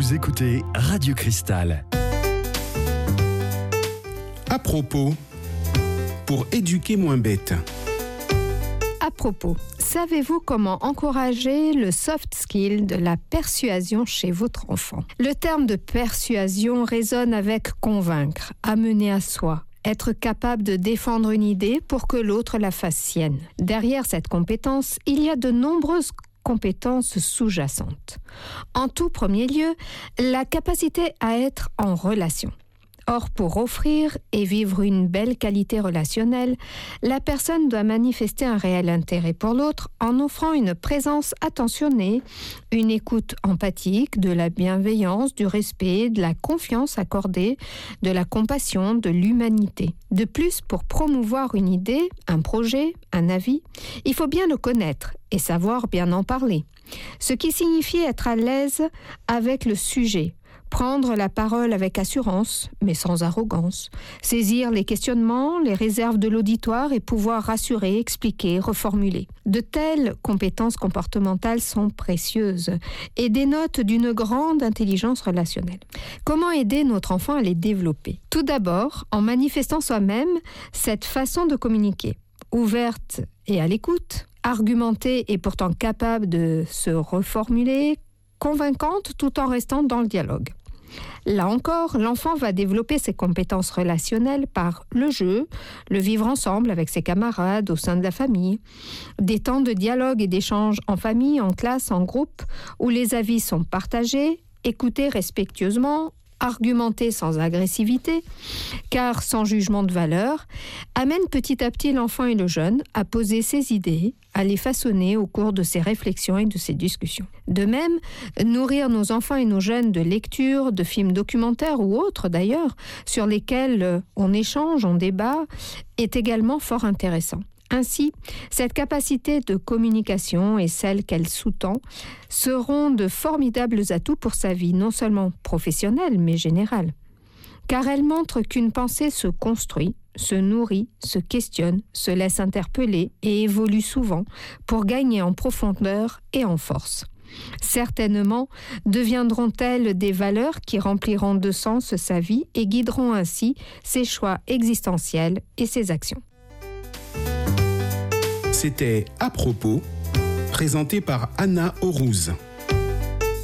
Vous écoutez Radio Cristal. À propos, pour éduquer moins bête. À propos, savez-vous comment encourager le soft skill de la persuasion chez votre enfant? Le terme de persuasion résonne avec convaincre, amener à soi, être capable de défendre une idée pour que l'autre la fasse sienne. Derrière cette compétence, il y a de nombreuses compétences sous-jacentes. En tout premier lieu, la capacité à être en relation. Or, pour offrir et vivre une belle qualité relationnelle, la personne doit manifester un réel intérêt pour l'autre en offrant une présence attentionnée, une écoute empathique, de la bienveillance, du respect, de la confiance accordée, de la compassion, de l'humanité. De plus, pour promouvoir une idée, un projet, un avis, il faut bien le connaître et savoir bien en parler. Ce qui signifie être à l'aise avec le sujet. Prendre la parole avec assurance, mais sans arrogance, saisir les questionnements, les réserves de l'auditoire et pouvoir rassurer, expliquer, reformuler. De telles compétences comportementales sont précieuses et dénotent d'une grande intelligence relationnelle. Comment aider notre enfant à les développer? Tout d'abord, en manifestant soi-même cette façon de communiquer, ouverte et à l'écoute, argumentée et pourtant capable de se reformuler, convaincante tout en restant dans le dialogue. Là encore, l'enfant va développer ses compétences relationnelles par le jeu, le vivre ensemble avec ses camarades au sein de la famille, des temps de dialogue et d'échange en famille, en classe, en groupe, où les avis sont partagés, écoutés respectueusement, argumenter sans agressivité, car sans jugement de valeur, amène petit à petit l'enfant et le jeune à poser ses idées, à les façonner au cours de ses réflexions et de ses discussions. De même, nourrir nos enfants et nos jeunes de lectures, de films documentaires ou autres d'ailleurs, sur lesquels on échange, on débat, est également fort intéressant. Ainsi, cette capacité de communication et celle qu'elle sous-tend seront de formidables atouts pour sa vie, non seulement professionnelle, mais générale. Car elle montre qu'une pensée se construit, se nourrit, se questionne, se laisse interpeller et évolue souvent pour gagner en profondeur et en force. Certainement deviendront-elles des valeurs qui rempliront de sens sa vie et guideront ainsi ses choix existentiels et ses actions. C'était À propos, présenté par Anna Aurouz.